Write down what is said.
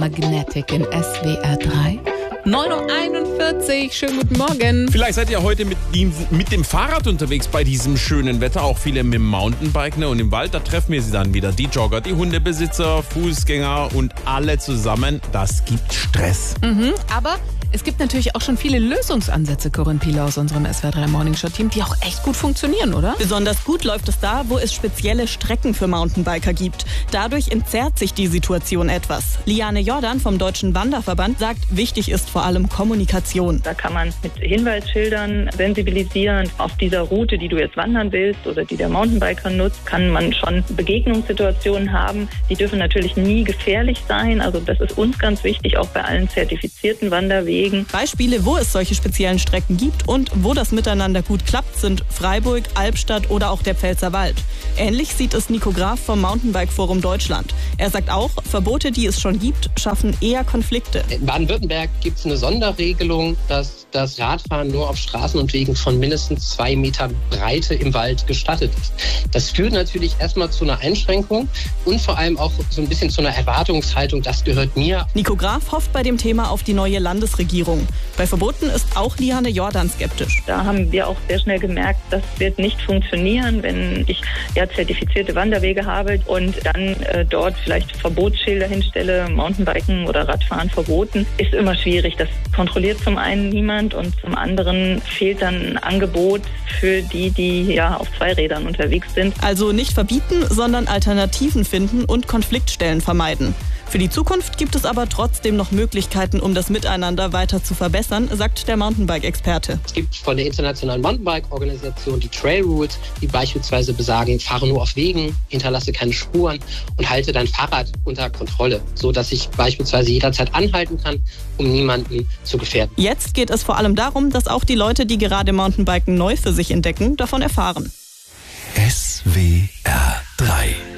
Magnetic in SWR 3. 9:41 Uhr, schönen guten Morgen. Vielleicht seid ihr heute mit dem Fahrrad unterwegs bei diesem schönen Wetter. Auch viele mit dem Mountainbike, ne? Und im Wald, da treffen wir sie dann wieder. Die Jogger, die Hundebesitzer, Fußgänger und alle zusammen. Das gibt Stress. Aber es gibt natürlich auch schon viele Lösungsansätze, Corinne Pieler aus unserem SWR 3 Morning Show Team, die auch echt gut funktionieren, oder? Besonders gut läuft es da, wo es spezielle Strecken für Mountainbiker gibt. Dadurch entzerrt sich die Situation etwas. Liane Jordan vom Deutschen Wanderverband sagt, wichtig ist vor allem Kommunikation. Da kann man mit Hinweisschildern sensibilisieren. Auf dieser Route, die du jetzt wandern willst oder die der Mountainbiker nutzt, kann man schon Begegnungssituationen haben. Die dürfen natürlich nie gefährlich sein. Also das ist uns ganz wichtig, auch bei allen zertifizierten Wanderwegen. Beispiele, wo es solche speziellen Strecken gibt und wo das miteinander gut klappt, sind Freiburg, Albstadt oder auch der Pfälzerwald. Ähnlich sieht es Nico Graf vom Mountainbike Forum Deutschland. Er sagt auch, Verbote, die es schon gibt, schaffen eher Konflikte. In Baden-Württemberg gibt es eine Sonderregelung, dass das Radfahren nur auf Straßen und Wegen von mindestens 2 Meter Breite im Wald gestattet ist. Das führt natürlich erstmal zu einer Einschränkung und vor allem auch so ein bisschen zu einer Erwartungshaltung, das gehört mir. Nico Graf hofft bei dem Thema auf die neue Landesregierung. Bei Verboten ist auch Liane Jordan skeptisch. Da haben wir auch sehr schnell gemerkt, das wird nicht funktionieren, wenn ich zertifizierte Wanderwege habe und dann dort vielleicht Verbotsschilder hinstelle, Mountainbiken oder Radfahren verboten. Ist immer schwierig. Das kontrolliert zum einen niemand und zum anderen fehlt dann ein Angebot für die auf 2 Rädern unterwegs sind. Also nicht verbieten, sondern Alternativen finden und Konfliktstellen vermeiden. Für die Zukunft gibt es aber trotzdem noch Möglichkeiten, um das Miteinander weiter zu verbessern, sagt der Mountainbike-Experte. Es gibt von der Internationalen Mountainbike-Organisation die Trail Rules, die beispielsweise besagen, fahre nur auf Wegen, hinterlasse keine Spuren und halte dein Fahrrad unter Kontrolle, so dass ich beispielsweise jederzeit anhalten kann, um niemanden zu gefährden. Jetzt geht es vor allem darum, dass auch die Leute, die gerade Mountainbiken neu für sich entdecken, davon erfahren. SWR 3